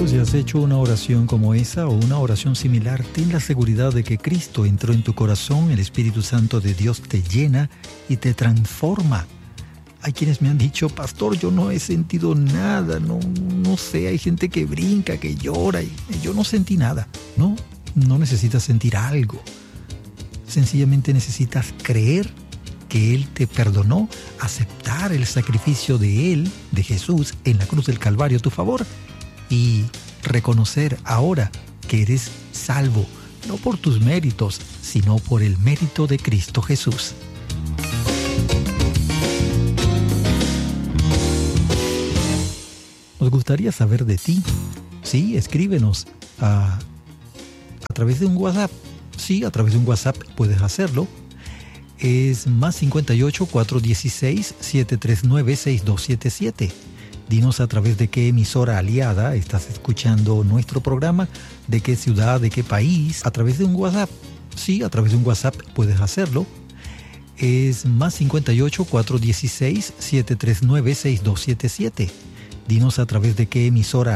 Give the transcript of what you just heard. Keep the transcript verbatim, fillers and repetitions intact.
Amigo, si has hecho una oración como esa o una oración similar, ten la seguridad de que Cristo entró en tu corazón, el Espíritu Santo de Dios te llena y te transforma. Hay quienes me han dicho, pastor, yo no he sentido nada, no, no sé, hay gente que brinca, que llora y yo no sentí nada. No, no necesitas sentir algo. Sencillamente necesitas creer que Él te perdonó, aceptar el sacrificio de Él, de Jesús, en la cruz del Calvario a tu favor y reconocer ahora que eres salvo, no por tus méritos, sino por el mérito de Cristo Jesús. Nos gustaría saber de ti. Sí, escríbenos a, a través de un WhatsApp. Sí, a través de un WhatsApp puedes hacerlo. Es más cincuenta y ocho, cuatrocientos dieciséis, setecientos treinta y nueve, sesenta y dos setenta y siete. Dinos a través de qué emisora aliada estás escuchando nuestro programa, de qué ciudad, de qué país, a través de un WhatsApp. Sí, a través de un WhatsApp puedes hacerlo. Es más cincuenta y ocho, cuatrocientos dieciséis, setecientos treinta y nueve, sesenta y dos setenta y siete. Dinos a través de qué emisora